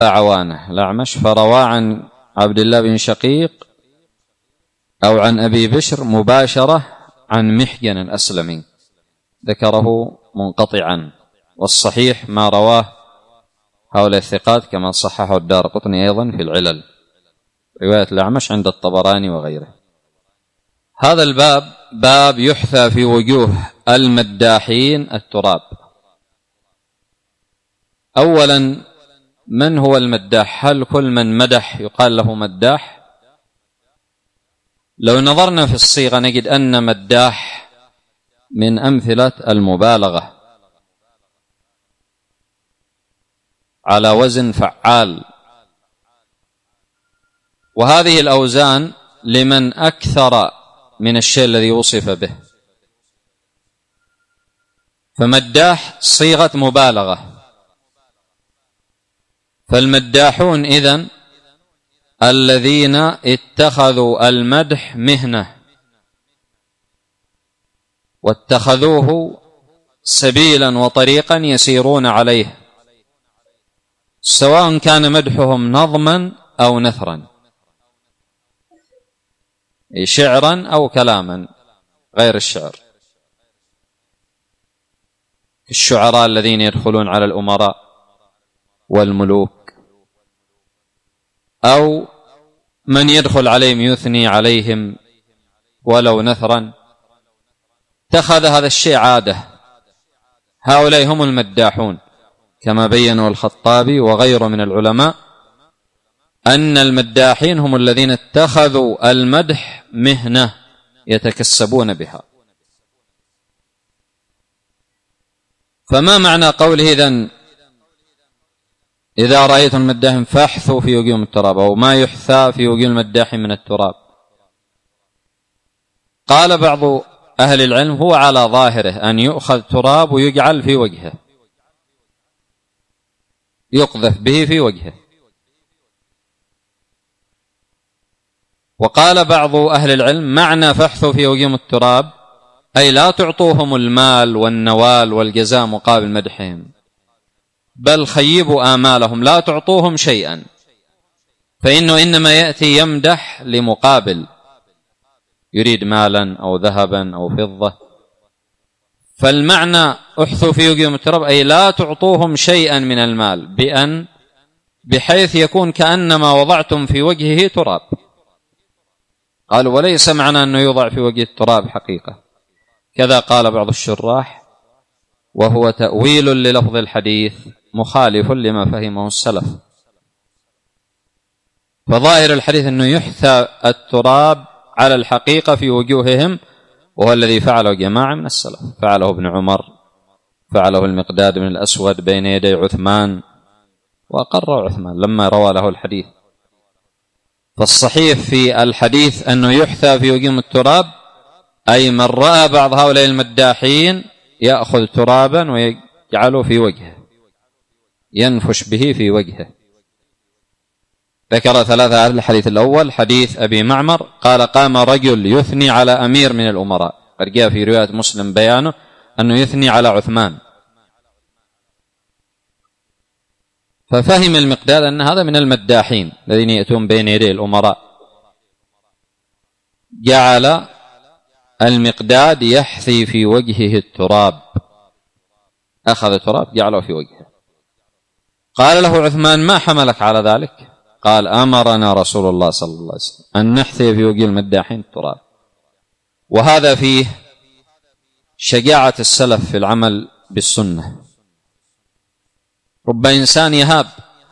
عوانة الأعمش فروى عن عبد الله بن شقيق أو عن أبي بشر مباشرة عن محجن الأسلمي، ذكره منقطعا، والصحيح ما رواه هؤلاء الثقات كما صححه الدارقطني أيضا في العلل، رواية الأعمش عند الطبراني وغيره. هذا الباب باب يحثى في وجوه المداحين التراب. أولا، من هو المداح؟ هل كل من مدح يقال له مداح؟ لو نظرنا في الصيغة نجد أن مداح من أمثلة المبالغة على وزن فعال، وهذه الأوزان لمن أكثر من الشيء الذي وصف به، فمداح صيغة مبالغة. فالمداحون إذن الذين اتخذوا المدح مهنة واتخذوه سبيلا وطريقا يسيرون عليه، سواء كان مدحهم نظما أو نثرا، شعرا أو كلاما غير الشعر، الشعراء الذين يدخلون على الأمراء والملوك، أو من يدخل عليهم يثني عليهم ولو نثرا، اتخذ هذا الشيء عادة. هؤلاء هم المداحون، كما بينوا الخطابي وغيره من العلماء أن المداحين هم الذين اتخذوا المدح مهنة يتكسبون بها. فما معنى قوله إذا رأيتم المداحين فاحثوا في وجوههم التراب، أو ما يحثى في وجوه المداحين من التراب؟ قال بعض أهل العلم هو على ظاهره أن يؤخذ تراب ويجعل في وجهه، يقذف به في وجهه. وقال بعض أهل العلم معنى فاحثوا في وجوههم التراب أي لا تعطوهم المال والنوال والجزاء مقابل مدحهم، بل خيبوا آمالهم، لا تعطوهم شيئا، فإنه إنما يأتي يمدح لمقابل، يريد مالا أو ذهبا أو فضة. فالمعنى احثوا في وجوههم التراب أي لا تعطوهم شيئا من المال، بحيث يكون كأنما وضعتم في وجهه تراب. قالوا وليس معنى أنه يوضع في وجه التراب حقيقة، كذا قال بعض الشراح، وهو تأويل للفظ الحديث مخالف لما فهمه السلف. فظاهر الحديث أنه يحثى التراب على الحقيقة في وجوههم، وهو الذي فعله جماعة من السلف، فعله ابن عمر، فعله المقداد بن الأسود بين يدي عثمان، وأقر عثمان لما روى له الحديث. فالصحيح في الحديث أنه يحثى في وجوههم التراب أي من رأى بعض هؤلاء المداحين يأخذ ترابا ويجعله في وجهه، ينفش به في وجهه. ذكر ثلاثة أهل الحديث الأول حديث أبي معمر قال قام رجل يثني على أمير من الأمراء، قد جاء في رواية مسلم بيانه أنه يثني على عثمان، ففهم المقداد أن هذا من المداحين الذين يأتون بين يدي الأمراء. جعل المقداد يحثي في وجهه التراب، أخذ التراب جعله في وجهه. قال له عثمان ما حملك على ذلك؟ قال أمرنا رسول الله صلى الله عليه وسلم أن نحثي في وجه المداحين التراب. وهذا فيه شجاعة السلف في العمل بالسنة. رب إنسان يهاب،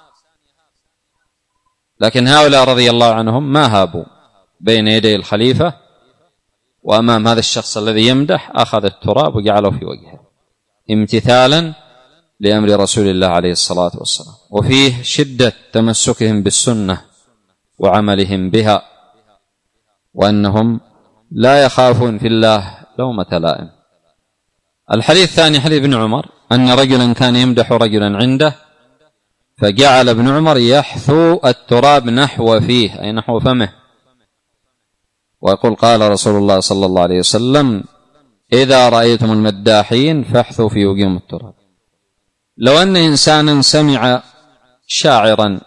لكن هؤلاء رضي الله عنهم ما هابوا بين يدي الخليفة، وأمام هذا الشخص الذي يمدح أخذ التراب وجعله في وجهه امتثالا لأمر رسول الله عليه الصلاة والسلام. وفيه شدة تمسكهم بالسنة وعملهم بها، وأنهم لا يخافون في الله لومة لائم. الحديث الثاني حديث ابن عمر أن رجلا كان يمدح رجلا عنده، فجعل ابن عمر يحثو التراب نحو فيه أي نحو فمه، ويقول قال رسول الله صلى الله عليه وسلم إذا رأيتم المداحين فاحثوا في وجوههم التراب. لو أن إنسانا سمع شاعرا